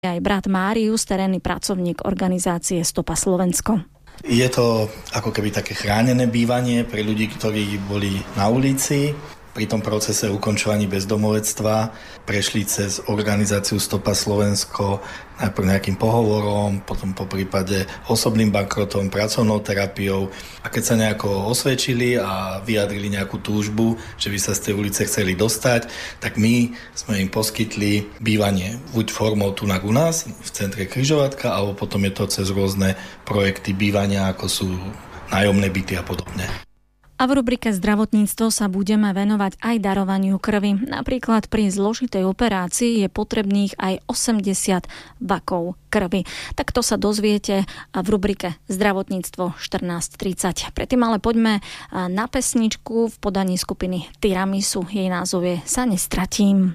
aj brat Márius, terénny pracovník organizácie Stopa Slovensko. Je to ako keby také chránené bývanie pre ľudí, ktorí boli na ulici. Pri tom procese ukončovaní bezdomovectva prešli cez organizáciu Stopa Slovensko najprv nejakým pohovorom, potom po prípade osobným bankrotom, pracovnou terapiou. A keď sa nejako osvedčili a vyjadrili nejakú túžbu, že by sa z tej ulice chceli dostať, tak my sme im poskytli bývanie buď formou tunak u nás v centre Križovatka, alebo potom je to cez rôzne projekty bývania, ako sú nájomné byty a podobne. A v rubrike zdravotníctvo sa budeme venovať aj darovaniu krvi. Napríklad pri zložitej operácii je potrebných aj 80 vakov krvi. Tak to sa dozviete v rubrike zdravotníctvo 14:30. Predtým ale poďme na pesničku v podaní skupiny Tiramisu. Jej názov je Sa nestratím.